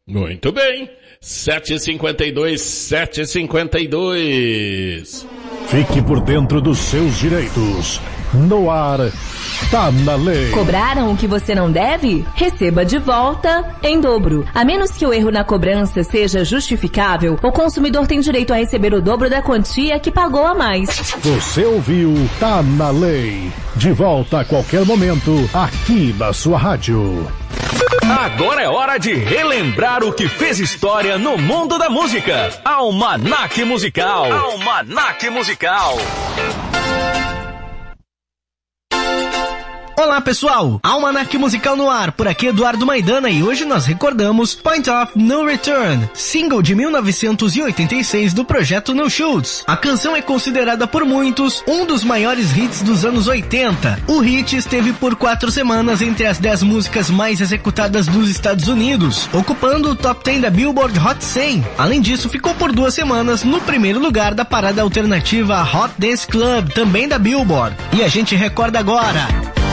Muito bem. 7h52, 7h52. Fique por dentro dos seus direitos. No ar, tá na lei. Cobraram o que você não deve? Receba de volta em dobro. A menos que o erro na cobrança seja justificável, o consumidor tem direito a receber o dobro da quantia que pagou a mais. Você ouviu Tá na Lei. De volta a qualquer momento, aqui na sua rádio. Agora é hora de relembrar o que fez história no mundo da música. Almanaque Musical. Almanaque Musical. Olá pessoal, Almanaque Musical no ar, por aqui Eduardo Maidana e hoje nós recordamos Point of No Return, single de 1986 do projeto No Shoes. A canção é considerada por muitos um dos maiores hits dos anos 80. O hit esteve por 4 semanas entre as 10 músicas mais executadas dos Estados Unidos, ocupando o top 10 da Billboard Hot 100. Além disso, ficou por 2 semanas no primeiro lugar da parada alternativa Hot Dance Club, também da Billboard. E a gente recorda agora...